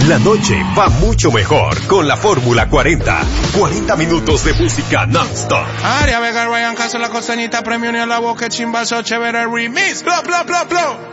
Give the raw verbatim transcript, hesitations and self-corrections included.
La noche va mucho mejor con la Fórmula cuarenta. cuarenta minutos de música non-stop. Aria Vega, Ryan Castro, la costeñita, premio ni a la boca, chimbazo, chévere remix, bla, bla, bla, bla.